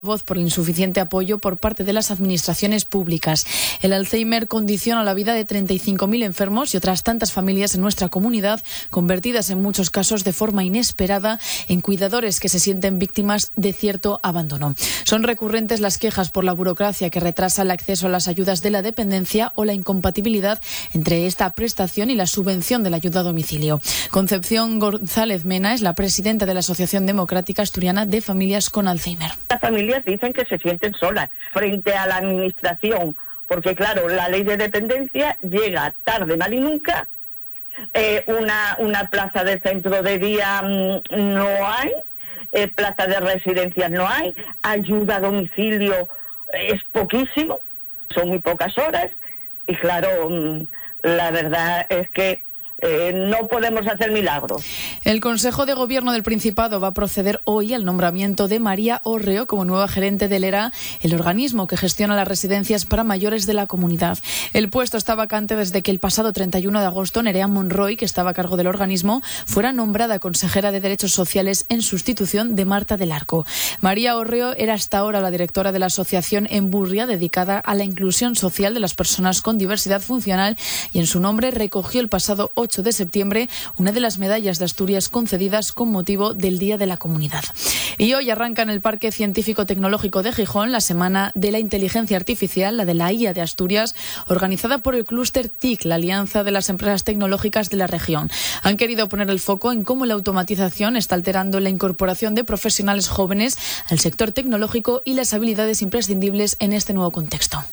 Voz por el insuficiente apoyo por parte de las administraciones públicas. El Alzheimer condiciona la vida de 35.000 enfermos y otras tantas familias en nuestra comunidad, convertidas en muchos casos de forma inesperada en cuidadores que se sienten víctimas de cierto abandono. Son recurrentes las quejas por la burocracia que retrasa el acceso a las ayudas de la dependencia o la incompatibilidad entre esta prestación y la subvención de la ayuda a domicilio. Concepción González Mena es la presidenta de la Asociación Democrática Asturiana de Familias con Alzheimer. Las familias dicen que se sienten solas frente a la administración, porque claro, la ley de dependencia llega tarde, mal y nunca. Una plaza de centro de día no hay, plaza de residencias no hay, ayuda a domicilio es poquísimo, son muy pocas horas y claro, la verdad es que no podemos hacer milagros. El Consejo de Gobierno del Principado va a proceder hoy al nombramiento de María Orreo como nueva gerente del ERA, el organismo que gestiona las residencias para mayores de la comunidad. El puesto está vacante desde que el pasado 31 de agosto Nerea Monroy, que estaba a cargo del organismo, fuera nombrada consejera de Derechos Sociales en sustitución de Marta del Arco. María Orreo era hasta ahora la directora de la asociación En Burria, dedicada a la inclusión social de las personas con diversidad funcional, y en su nombre recogió el pasado 8 de septiembre una de las medallas de Asturias concedidas con motivo del Día de la Comunidad. Y hoy arranca en el Parque Científico Tecnológico de Gijón la Semana de la Inteligencia Artificial, la de la IA de Asturias, organizada por el clúster TIC, la alianza de las empresas tecnológicas de la región. Han querido poner el foco en cómo la automatización está alterando la incorporación de profesionales jóvenes al sector tecnológico y las habilidades imprescindibles en este nuevo contexto.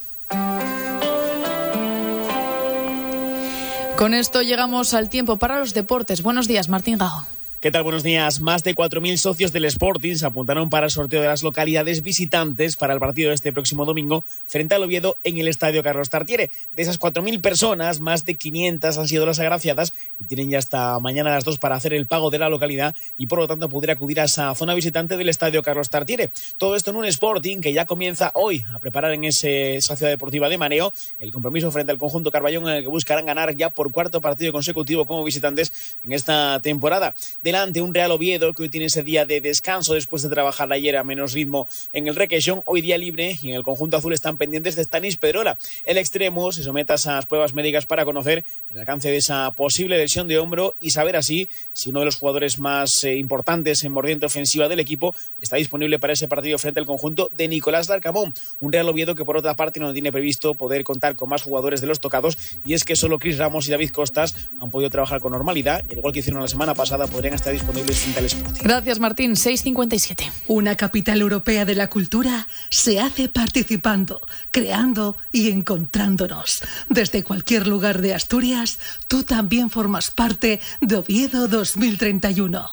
Con esto llegamos al tiempo para los deportes. Buenos días, Martín Gago. ¿Qué tal? Buenos días. Más de 4.000 socios del Sporting se apuntaron para el sorteo de las localidades visitantes para el partido de este próximo domingo frente al Oviedo en el Estadio Carlos Tartiere. De esas 4.000 personas, más de 500 han sido las agraciadas y tienen ya hasta mañana a las 2 para hacer el pago de la localidad y por lo tanto poder acudir a esa zona visitante del Estadio Carlos Tartiere. Todo esto en un Sporting que ya comienza hoy a preparar en esa ciudad deportiva de Mareo el compromiso frente al conjunto Carballón, en el que buscarán ganar ya por cuarto partido consecutivo como visitantes en esta temporada. Delante un Real Oviedo que hoy tiene ese día de descanso después de trabajar ayer a menos ritmo en el Requesón, hoy día libre, y en el conjunto azul están pendientes de Stanis Pedrola. El extremo se somete a esas pruebas médicas para conocer el alcance de esa posible lesión de hombro y saber así si uno de los jugadores más importantes en mordiente ofensiva del equipo está disponible para ese partido frente al conjunto de Nicolás Larcamón. Un Real Oviedo que por otra parte no tiene previsto poder contar con más jugadores de los tocados, y es que solo Chris Ramos y David Costas han podido trabajar con normalidad y al igual que hicieron la semana pasada podrían estar disponibles frente al Sporting. Gracias, Martín. 6:57. Una capital europea de la cultura se hace participando, creando y encontrándonos. Desde cualquier lugar de Asturias, tú también formas parte de Oviedo 2031.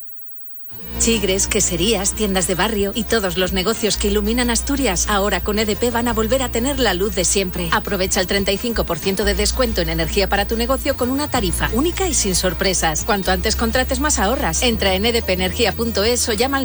Chigres, queserías, tiendas de barrio y todos los negocios que iluminan Asturias ahora con EDP van a volver a tener la luz de siempre. Aprovecha el 35% de descuento en energía para tu negocio con una tarifa única y sin sorpresas. Cuanto antes contrates, más ahorras. Entra en edpenergia.es o llama al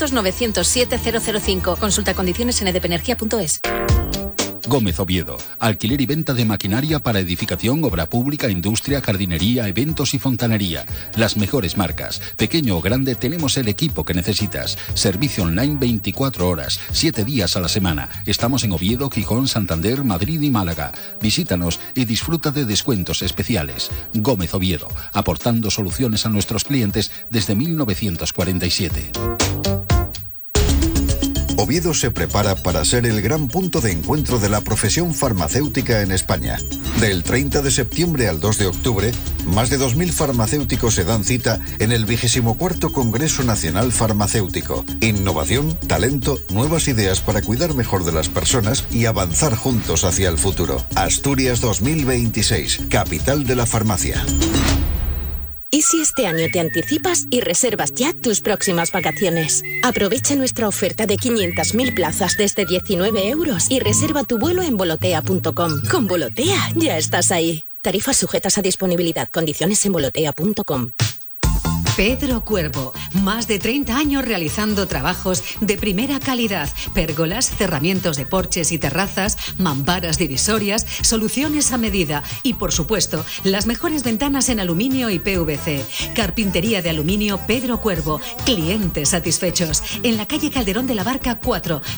900-907-005. Consulta condiciones en edpenergia.es. Gómez Oviedo, alquiler y venta de maquinaria para edificación, obra pública, industria, jardinería, eventos y fontanería. Las mejores marcas. Pequeño o grande, tenemos el equipo que necesitas. Servicio online 24 horas, 7 días a la semana. Estamos en Oviedo, Gijón, Santander, Madrid y Málaga. Visítanos y disfruta de descuentos especiales. Gómez Oviedo, aportando soluciones a nuestros clientes desde 1947. Oviedo se prepara para ser el gran punto de encuentro de la profesión farmacéutica en España. Del 30 de septiembre al 2 de octubre, más de 2.000 farmacéuticos se dan cita en el 24º Congreso Nacional Farmacéutico. Innovación, talento, nuevas ideas para cuidar mejor de las personas y avanzar juntos hacia el futuro. Asturias 2026, capital de la farmacia. ¿Y si este año te anticipas y reservas ya tus próximas vacaciones? Aprovecha nuestra oferta de 500.000 plazas desde 19 euros y reserva tu vuelo en volotea.com. Con Volotea ya estás ahí. Tarifas sujetas a disponibilidad. Condiciones en volotea.com. Pedro Cuervo, más de 30 años realizando trabajos de primera calidad, pérgolas, cerramientos de porches y terrazas, mamparas divisorias, soluciones a medida y, por supuesto, las mejores ventanas en aluminio y PVC. Carpintería de aluminio Pedro Cuervo, clientes satisfechos. En la calle Calderón de la Barca 4,